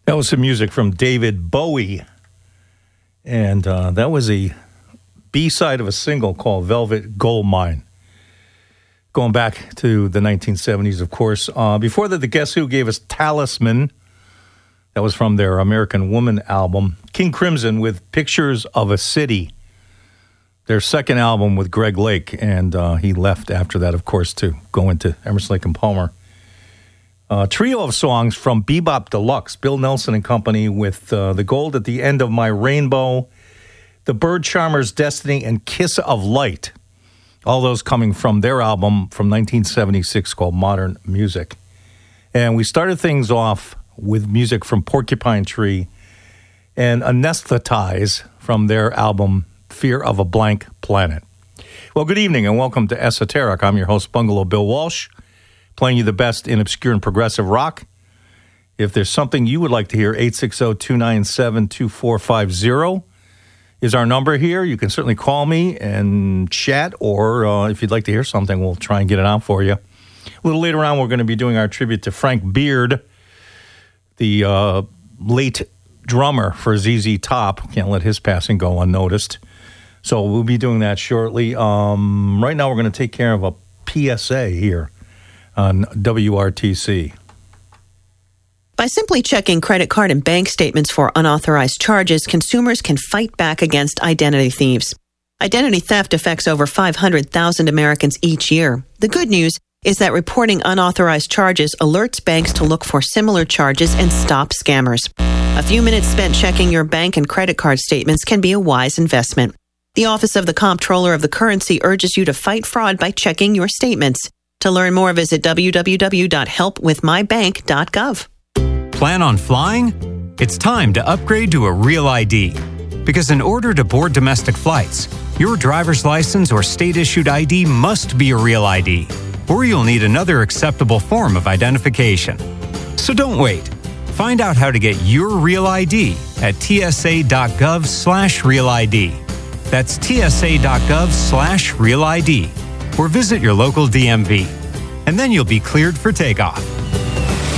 That was some music from David Bowie. And that was a B-side of a single called Velvet Goldmine. Going back to the 1970s, of course. Before that, the Guess Who gave us Talisman. That was from their American Woman album. King Crimson with Pictures of a City. Their second album with Greg Lake. And he left after that, of course, to go into Emerson, Lake and Palmer. Trio of songs from Bebop Deluxe, Bill Nelson and Company with The Gold at the End of My Rainbow, The Bird Charmer's Destiny, and Kiss of Light. All those coming from their album from 1976 called Modern Music. And we started things off with music from Porcupine Tree and Anesthetize from their album Fear of a Blank Planet. Well, good evening and welcome to Esoteric. I'm your host, Bungalow Bill Walsh, playing you the best in obscure and progressive rock. If there's something you would like to hear, 860-297-2450 is our number here. You can certainly call me and chat, or if you'd like to hear something, we'll try and get it out for you. A little later on, we're going to be doing our tribute to Frank Beard, the late drummer for ZZ Top. Can't let his passing go unnoticed. So we'll be doing that shortly. Right now, we're going to take care of a PSA here on WRTC. By simply checking credit card and bank statements for unauthorized charges, consumers can fight back against identity thieves. Identity theft affects over 500,000 Americans each year. The good news is that reporting unauthorized charges alerts banks to look for similar charges and stop scammers. A few minutes spent checking your bank and credit card statements can be a wise investment. The Office of the Comptroller of the Currency urges you to fight fraud by checking your statements. To learn more, visit www.helpwithmybank.gov. Plan on flying? It's time to upgrade to a Real ID. Because in order to board domestic flights, your driver's license or state-issued ID must be a Real ID, or you'll need another acceptable form of identification. So don't wait. Find out how to get your Real ID at tsa.gov/Real ID. That's tsa.gov/Real ID. Or visit your local DMV. And then you'll be cleared for takeoff.